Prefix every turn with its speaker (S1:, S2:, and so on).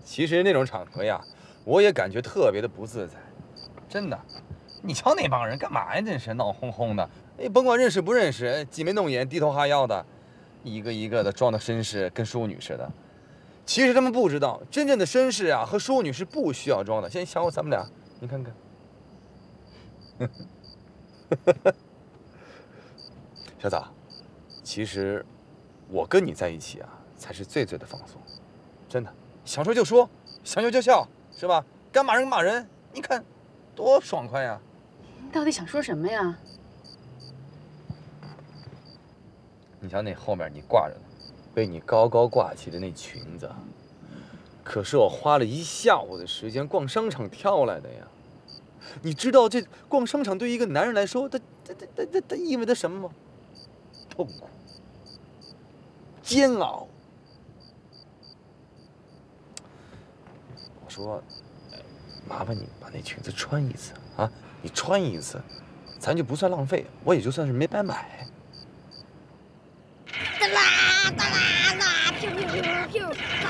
S1: 其实那种场合呀，我也感觉特别的不自在，真的。你瞧那帮人干嘛呀？真是闹哄哄的，哎，甭管认识不认识，挤眉弄眼、低头哈腰的，一个一个的装的绅士，跟淑女似的。其实他们不知道，真正的绅士啊和淑女是不需要装的。先瞧咱们俩，你看看。小枣，其实我跟你在一起啊，才是最的放松。真的，想说就说，想笑就笑，是吧？该骂人骂人，你看多爽快呀！
S2: 你到底想说什么呀？
S1: 你瞧那后面你挂着呢，被你高高挂起的那裙子，可是我花了一下午的时间逛商场挑来的呀。你知道这逛商场对于一个男人来说，它意味着什么吗？痛苦、煎熬。我说，麻烦你把那裙子穿一次啊！你穿一次，咱就不算浪费，我也就算是没白买。
S3: 哒啦哒啦啦，咻咻咻咻，